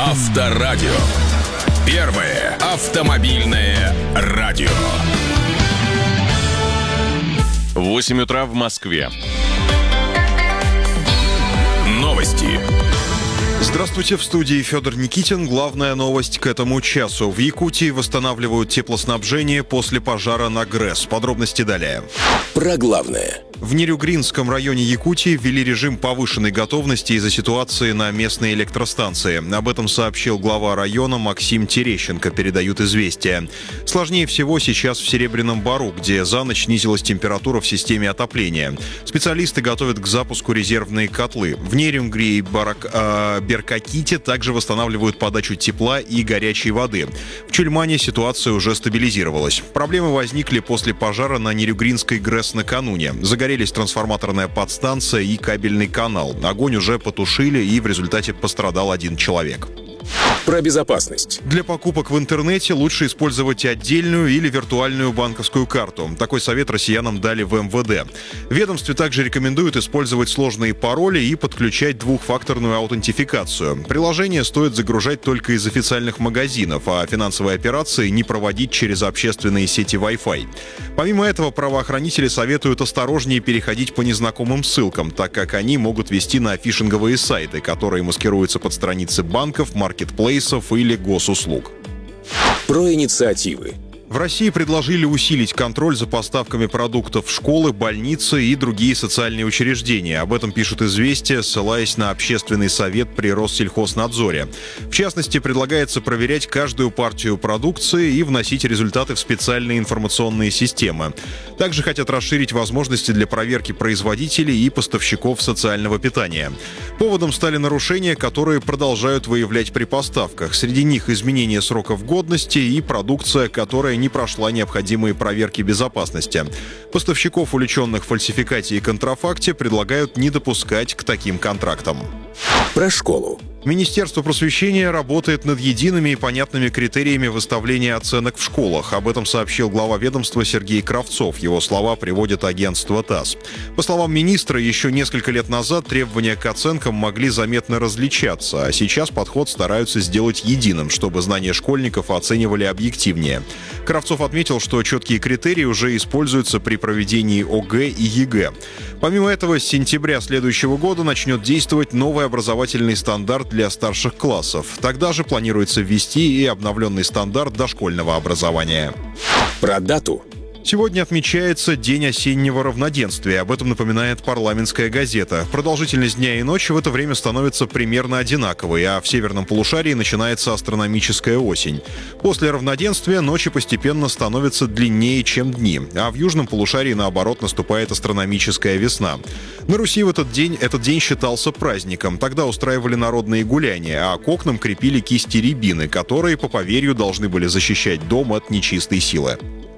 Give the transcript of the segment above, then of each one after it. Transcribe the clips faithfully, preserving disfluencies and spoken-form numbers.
Авторадио. Первое автомобильное радио. восемь утра в Москве. Новости. Здравствуйте, в студии Федор Никитин. Главная новость к этому часу. В Якутии восстанавливают теплоснабжение после пожара на ГРЭС. Подробности далее. Про главное. В Нерюгринском районе Якутии ввели режим повышенной готовности из-за ситуации на местной электростанции. Об этом сообщил глава района Максим Терещенко, передают «Известия». Сложнее всего сейчас в Серебряном Бару, где за ночь снизилась температура в системе отопления. Специалисты готовят к запуску резервные котлы. В Нерюнгри и Барак, э, Беркаките также восстанавливают подачу тепла и горячей воды. В Чульмане ситуация уже стабилизировалась. Проблемы возникли после пожара на Нерюгринской ГРЭС накануне. Загорелись трансформаторная подстанция и кабельный канал. Огонь уже потушили, и в результате пострадал один человек. Про безопасность. Для покупок в интернете лучше использовать отдельную или виртуальную банковскую карту. Такой совет россиянам дали в эм вэ дэ. В ведомстве также рекомендуют использовать сложные пароли и подключать двухфакторную аутентификацию. Приложение стоит загружать только из официальных магазинов, а финансовые операции не проводить через общественные сети Wi-Fi. Помимо этого, правоохранители советуют осторожнее переходить по незнакомым ссылкам, так как они могут вести на фишинговые сайты, которые маскируются под страницы банков, маркетплейсов или госуслуг. Про инициативы. В России предложили усилить контроль за поставками продуктов в школы, больницы и другие социальные учреждения. Об этом пишут «Известия», ссылаясь на общественный совет при Россельхознадзоре. В частности, предлагается проверять каждую партию продукции и вносить результаты в специальные информационные системы. Также хотят расширить возможности для проверки производителей и поставщиков социального питания. Поводом стали нарушения, которые продолжают выявлять при поставках. Среди них изменение сроков годности и продукция, которая не прошла необходимые проверки безопасности. Поставщиков, увлеченных в фальсификате и контрафакте, предлагают не допускать к таким контрактам. Про школу. Министерство просвещения работает над едиными и понятными критериями выставления оценок в школах. Об этом сообщил глава ведомства Сергей Кравцов. Его слова приводит агентство ТАСС. По словам министра, еще несколько лет назад требования к оценкам могли заметно различаться, а сейчас подход стараются сделать единым, чтобы знания школьников оценивали объективнее. Кравцов отметил, что четкие критерии уже используются при проведении о гэ и е гэ. Помимо этого, с сентября следующего года начнет действовать новый образовательный стандарт для старших классов. Тогда же планируется ввести и обновленный стандарт дошкольного образования. Про дату. Сегодня отмечается День осеннего равноденствия. Об этом напоминает «Парламентская газета». Продолжительность дня и ночи в это время становится примерно одинаковой, а в северном полушарии начинается астрономическая осень. После равноденствия ночи постепенно становятся длиннее, чем дни, а в южном полушарии, наоборот, наступает астрономическая весна. На Руси в этот день этот день считался праздником. Тогда устраивали народные гуляния, а к окнам крепили кисти рябины, которые, по поверью, должны были защищать дом от нечистой силы.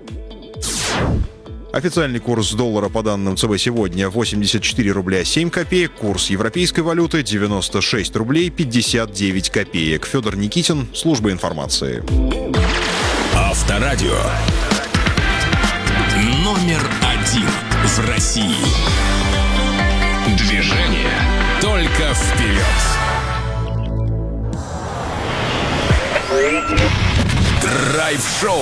Официальный курс доллара по данным цэ бэ сегодня восемьдесят четыре рубля семь копеек, курс европейской валюты девяносто шесть рублей пятьдесят девять копеек. Федор Никитин, служба информации. Авторадио. Номер один в России. Движение только вперед. Драйв-шоу.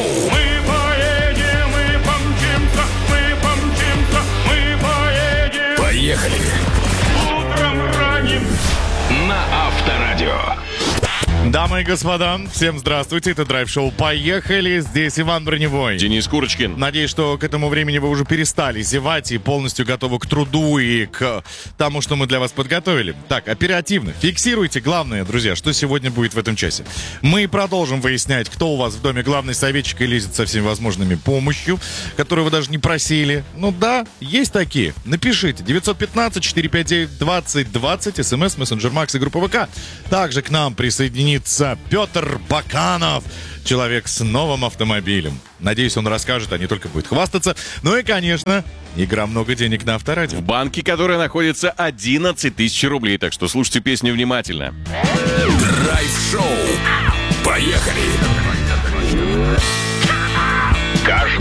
Поехали! Утром ранним На Авторадио. Дамы и господа, всем здравствуйте, это драйв-шоу «Поехали», здесь Иван Броневой. Денис Курочкин. Надеюсь, что к этому времени вы уже перестали зевать и полностью готовы к труду и к тому, что мы для вас подготовили. Так, оперативно, фиксируйте главное, друзья, что сегодня будет в этом часе. Мы продолжим выяснять, кто у вас в доме главный советчик и лезет со всеми возможными помощью, которую вы даже не просили. Ну да, есть такие. Напишите девятьсот пятнадцать четыреста пятьдесят девять двадцать двадцать, смс, мессенджер Макс и группа ВК. Также к нам присоединится Петр Баканов, человек с новым автомобилем. Надеюсь, он расскажет, а не только будет хвастаться. Ну и, конечно, игра «Много денег» на Авторадио. В банке, который находится одиннадцать тысяч рублей, так что слушайте песню внимательно. Драйв-шоу. Поехали! Каждый